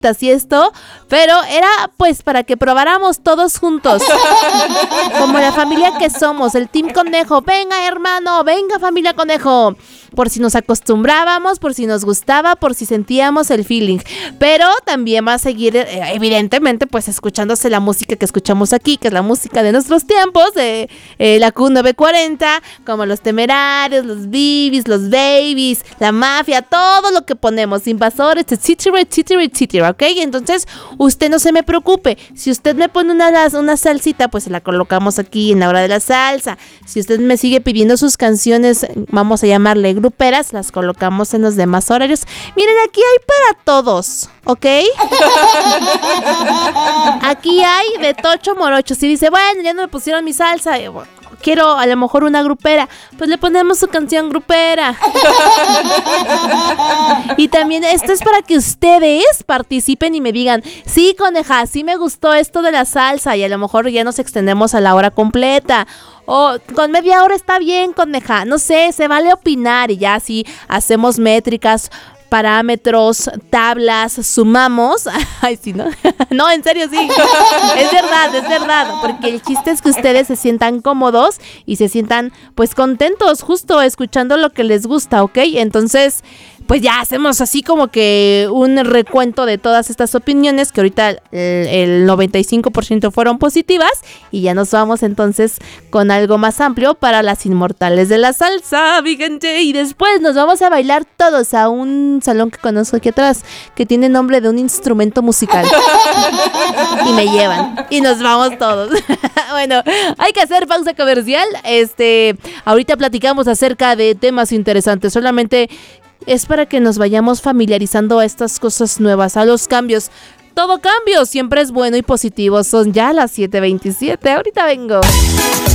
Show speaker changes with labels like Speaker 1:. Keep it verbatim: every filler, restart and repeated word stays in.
Speaker 1: y esto, pero era pues para que probáramos todos juntos, como la familia que somos, el Team Conejo. Venga, hermano, venga, familia Conejo, por si nos acostumbrábamos, por si nos gustaba, por si sentíamos el feeling. Pero también va a seguir, eh, evidentemente, pues escuchándose la música que escuchamos aquí, que es la música de nuestros tiempos, de eh, la Q novecientos cuarenta, como los Temerarios, los Bibis, los Babies, la Mafia, todo lo que ponemos, Invasores, etcétera, etcétera, etcétera, ¿ok? Entonces, usted no se me preocupe. Si usted me pone una, una salsita, pues se la colocamos aquí en la hora de la salsa. Si usted me sigue pidiendo sus canciones, vamos a llamarle gruperas, las colocamos en los demás horarios. Miren, aquí hay para todos, ¿ok? Aquí hay de tocho morocho. Si dice, bueno, ya no me pusieron mi salsa, quiero a lo mejor una grupera, pues le ponemos su canción grupera. Y también esto es para que ustedes participen y me digan, sí, Coneja, sí me gustó esto de la salsa, y a lo mejor ya nos extendemos a la hora completa. O con media hora está bien, Coneja. No sé, se vale opinar y ya así hacemos métricas, parámetros, tablas, sumamos. Ay, sí, ¿no? No, en serio, sí. Es verdad, es verdad. Porque el chiste es que ustedes se sientan cómodos y se sientan, pues, contentos, justo escuchando lo que les gusta, ¿ok? Entonces, pues ya hacemos así como que un recuento de todas estas opiniones, que ahorita el, el noventa y cinco por ciento fueron positivas, y ya nos vamos entonces con algo más amplio para las inmortales de la salsa, mi gente. Y después nos vamos a bailar todos a un salón que conozco aquí atrás, que tiene nombre de un instrumento musical. Y me llevan, y nos vamos todos. Bueno, hay que hacer pausa comercial. Este, ahorita platicamos acerca de temas interesantes, solamente es para que nos vayamos familiarizando a estas cosas nuevas, a los cambios. Todo cambio siempre es bueno y positivo. Son ya las siete veintisiete. Ahorita vengo.